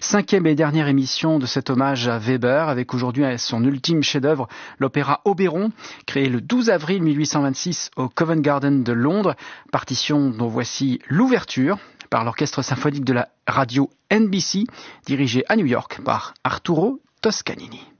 5e et dernière émission de cet hommage à Weber, avec aujourd'hui son ultime chef-d'œuvre, l'opéra Oberon, créé le 12 avril 1826 au Covent Garden de Londres, partition dont voici l'ouverture par l'orchestre symphonique de la radio NBC, dirigé à New York par Arturo Toscanini.